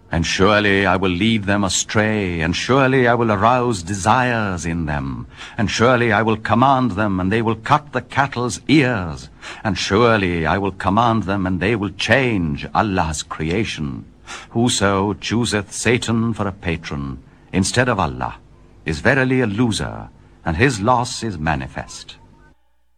And surely I will lead them astray, and surely I will arouse desires in them, and surely I will command them, and they will cut the cattle's ears, and surely I will command them, and they will change Allah's creation. Whoso chooseth Satan for a patron instead of Allah is verily a loser, and his loss is manifest.